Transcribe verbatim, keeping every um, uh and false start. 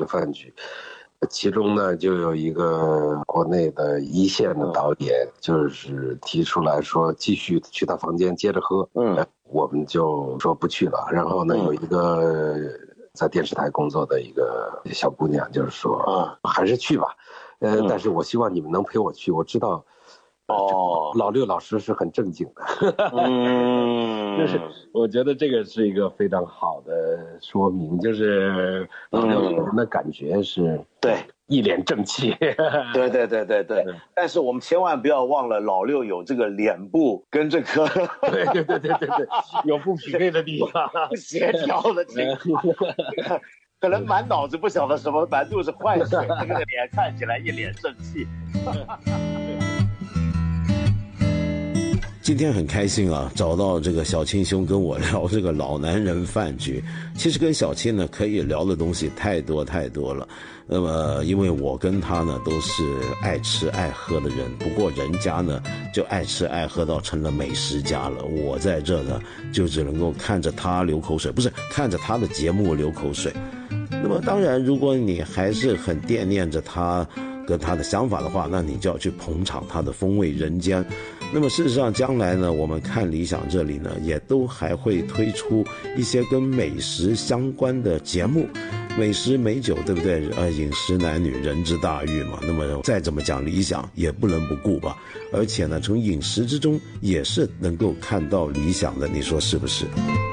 个饭局。其中呢，就有一个国内的一线的导演，就是提出来说继续去他房间接着喝，嗯，我们就说不去了。然后呢，有一个在电视台工作的一个小姑娘，就是说啊，还是去吧，呃，但是我希望你们能陪我去，我知道。哦，老六老师是很正经的，嗯，就是我觉得这个是一个非常好的说明，就是老六给人的感觉是对一脸正气， 对对对对对。但是我们千万不要忘了，老六有这个脸部跟这个， 对对对对对对，有不匹配的地方， 不协调的情况。可能满脑子不晓得什么，满肚子坏水，这个脸看起来一脸正气。 今天很开心啊，找到这个小青兄跟我聊这个老男人饭局。其实跟小青呢可以聊的东西太多太多了。那么因为我跟他呢都是爱吃爱喝的人，不过人家呢就爱吃爱喝到成了美食家了。我在这呢就只能够看着他流口水，不是看着他的节目流口水。那么当然，如果你还是很惦念着他跟他的想法的话，那你就要去捧场他的风味人间。那么事实上将来呢，我们看理想这里呢也都还会推出一些跟美食相关的节目，美食美酒，对不对？呃，饮食男女人之大欲嘛。那么再怎么讲理想也不能不顾吧。而且呢，从饮食之中也是能够看到理想的，你说是不是？